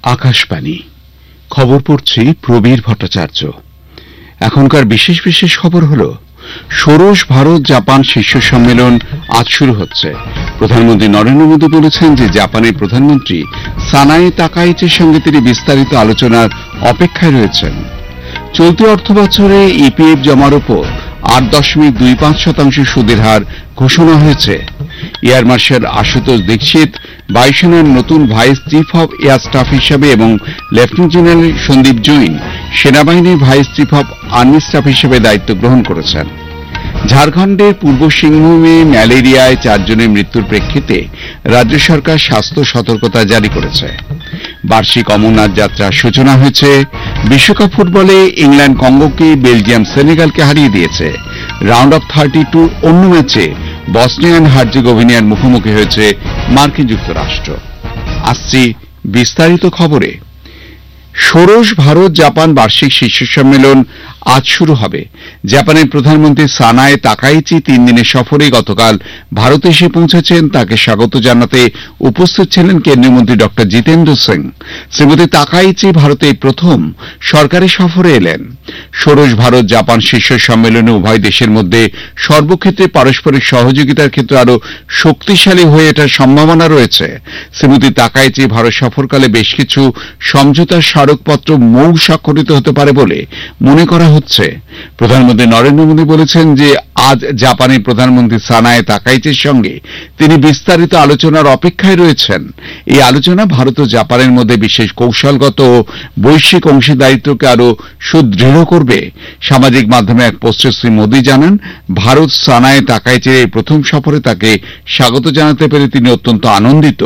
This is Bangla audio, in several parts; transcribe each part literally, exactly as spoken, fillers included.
আকাশবাণী খবর পড়ছি প্রবীর ভট্টাচার্য। এখনকার বিশেষ বিশেষ খবর হল, ষোড়শ ভারত জাপান শীর্ষ সম্মেলন আজ শুরু হচ্ছে। প্রধানমন্ত্রী নরেন্দ্র মোদী বলেছেন যে জাপানের প্রধানমন্ত্রী সানায়ে তাকাইচির সঙ্গে তিনি বিস্তারিত আলোচনার অপেক্ষায় রয়েছেন। চলতি অর্থ বছরে ইপিএফ জমার উপর আট দশমিক দুই পাঁচ শতাংশ সুদের হার ঘোষণা হয়েছে। এয়ার মার্শাল আশুতোষ দীক্ষিত বায়ুসেনার নতুন vice chief of air staff হিসেবে এবং লেফটেন্যান্ট জেনারেল সন্দীপ জৈন সেনাবাহিনীর vice chief of army staff হিসেবে দায়িত্ব গ্রহণ করেছেন। ঝাড়খণ্ডের পূর্ব সিংভূমে ম্যালেরিয়ায় চারজনের মৃত্যুর প্রেক্ষিতে রাজ্য সরকার স্বাস্থ্য সতর্কতা জারি করেছে। বার্ষিক অমরনাথ যাত্রার সূচনা হয়েছে। বিশ্বকাপ ফুটবলে ইংল্যান্ড কঙ্গোকে, বেলজিয়াম সেনেগালকে হারিয়ে দিয়েছে। রাউন্ড অফ থার্টি টুর অন্য ম্যাচে বসনিয়ান হার্জেগোভিনার মুখোমুখি হয়েছে মার্কিন যুক্তরাষ্ট্র। আসছি বিস্তারিত খবরে। ষোড়শ ভারত জাপান বার্ষিক শীর্ষ সম্মেলন আজ শুরু হবে। জাপানের প্রধানমন্ত্রী সানায়ে তাকাইচি তিন দিনের সফরে গতকাল ভারতে এসে পৌঁছেছেন। তাকে স্বাগত জানাতে উপস্থিত ছিলেন কেন্দ্রীয় মন্ত্রী ডক্টর জিতেন্দ্র সিং। শ্রীমতী তাকাইচি ভারতে প্রথম সরকারি সফরে এলেন। ষোড়শ ভারত জাপান শীর্ষ সম্মেলনে উভয় দেশের মধ্যে সর্বক্ষেত্রে পারস্পরিক সহযোগিতার ক্ষেত্রে আরও শক্তিশালী হয়ে ওঠার সম্ভাবনা রয়েছে। শ্রীমতী তাকাইচি ভারত সফরকালে বেশ কিছু সমঝোতার স্মারকপত্র মৌ স্বাক্ষরিত হতে পারে বলে মনে করা হচ্ছে। প্রধানমন্ত্রী নরেন্দ্র মোদী বলেছেন যে আজ জাপানের প্রধানমন্ত্রী সানায়ে তাকাইচির সঙ্গে তিনি বিস্তারিত আলোচনার অপেক্ষায় রয়েছেন। এই আলোচনা ভারত ও জাপানের মধ্যে বিশেষ কৌশলগত ও বৈশ্বিক অংশীদারিত্বকে আরও সুদৃঢ় করবে। সামাজিক মাধ্যমে এক পোস্টে শ্রী মোদী জানান, ভারত সানায়ে তাকাইচির এই প্রথম সফরে তাকে স্বাগত জানাতে পেরে তিনি অত্যন্ত আনন্দিত।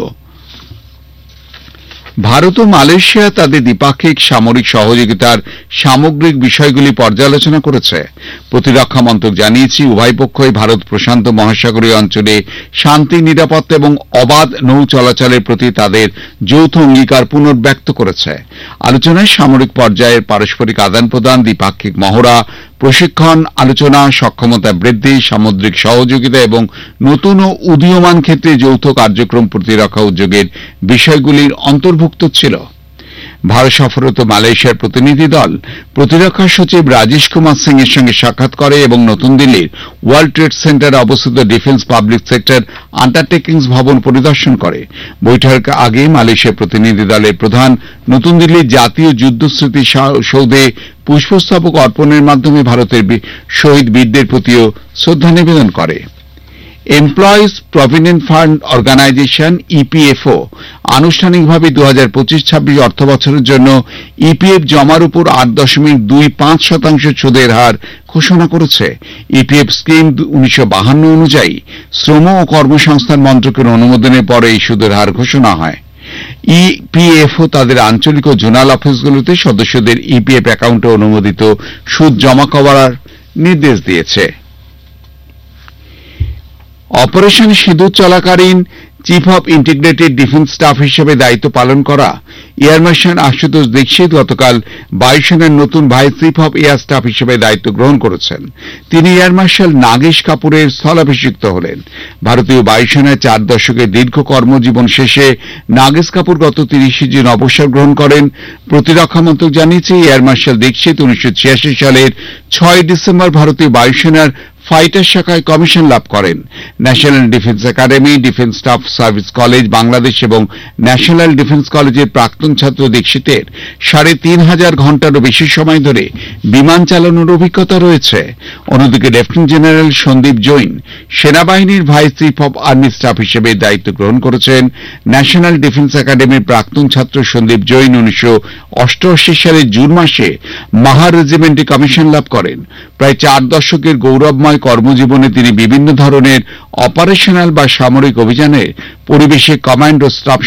ভারত ও মালয়েশিয়া তাদের দ্বিপাক্ষিক সামরিক সহযোগিতার সামগ্রিক বিষয়গুলি পর্যালোচনা করেছে। প্রতিরক্ষা মন্ত্রক জানিয়েছে, উভয় পক্ষই ভারত প্রশান্ত মহাসাগরীয় অঞ্চলে শান্তি, নিরাপত্তা এবং অবাধ নৌ চলাচলের প্রতি তাদের যৌথ অঙ্গীকার পুনর্ব্যক্ত করেছে। আলোচনায় সামরিক পর্যায়ের পারস্পরিক আদান প্রদান, দ্বিপাক্ষিক মহড়া, প্রশিক্ষণ, আলোচনা, সক্ষমতা বৃদ্ধি, সামুদ্রিক সহযোগিতা এবং নতুন ও উদীয়মান ক্ষেত্রে যৌথ কার্যক্রম প্রতিরক্ষা উদ্যোগের বিষয়গুলির অন্তর্ভুক্ত ছিল। ভারত সফররত মালয়েশিয়ার প্রতিনিধি দল প্রতিরক্ষা সচিব রাজেশ কুমার সিং এর সঙ্গে সাক্ষাৎ করে এবং নতুন দিল্লির ওয়ার্ল্ড ট্রেড সেন্টারে অবস্থিত ডিফেন্স পাবলিক সেক্টর আন্ডারটেকিংস ভবন পরিদর্শন করে। বৈঠকের আগে মালয়েশিয়া প্রতিনিধি দলের প্রধান নতুন দিল্লির জাতীয় যুদ্ধ স্মৃতি সৌধে পুষ্পস্তবক অর্পণের মাধ্যমে ভারতের শহীদ বীরদের প্রতিও শ্রদ্ধা নিবেদন করে। Employees provident fund organisation EPFO আনুষ্ঠানিকভাবে দু হাজার পঁচিশ ছাব্বিশ অর্থ বছরের জন্য ইপিএফ জমার উপর আট দশমিক দুই পাঁচ শতাংশ সুদের হার ঘোষণা করেছে। ইপিএফ স্কিম উনিশশো বাহান্ন অনুযায়ী শ্রম ও কর্মসংস্থান মন্ত্রকের অনুমোদনের পরে এই সুদের হার ঘোষণা হয়। ইপিএফও তাদের আঞ্চলিক ও জোনাল অফিসগুলোতে সদস্যদের ইপিএফ অ্যাকাউন্টে অনুমোদিত সুদ জমা করার নির্দেশ দিয়েছে। অপারেশন সিঁদুর চলাকালীন chief of integrated defence staff হিসেবে দায়িত্ব পালন করা এয়ার মার্শাল আশুতোষ দীক্ষিত গতকাল বায়ুসেনার নতুন vice chief of air staff হিসেবে দায়িত্ব গ্রহণ করেছেন। তিনি এয়ার মার্শাল নাগেশ কাপুরের স্থলাভিষিক্ত হলেন। ভারতীয় বায়ুসেনায় চার দশকের দীর্ঘ কর্মজীবন শেষে নাগেশ কাপুর গত তিরিশে জুন অবসর গ্রহণ করেন। প্রতিরক্ষা মন্ত্রক জানিয়েছে, এয়ার মার্শাল দীক্ষিত উনিশশো ছিয়াশি সালের ছয় ডিসেম্বর ভারতীয় বায়ুসেনার ফাইটার শাখায় কমিশন লাভ করেন। National defence academy, defence staff service college Bangladesh এবং ন্যাশনাল ডিফেন্স কলেজের প্রাক্তন ছাত্র দীক্ষিতের সাড়ে তিন হাজার ঘণ্টারও বেশি সময় ধরে বিমান চালানোর অভিজ্ঞতা রয়েছে। অন্যদিকে লেফটেন্যান্ট জেনারেল সন্দীপ জৈন সেনাবাহিনীর vice chief of army staff হিসেবে দায়িত্ব গ্রহণ করেছেন। ন্যাশনাল ডিফেন্স একাডেমির প্রাক্তন ছাত্র সন্দীপ জৈন উনিশশো অষ্টআশি সালের জুন মাসে মাহা রেজিমেন্টে কমিশন লাভ করেন। প্রায় চার দশকের গৌরবময় কর্মজীবনে তিনি বিভিন্ন ধরনের অপারেশনাল বা সামরিক অভিযানে পরিবেশে কমান্ড ও স্টাফ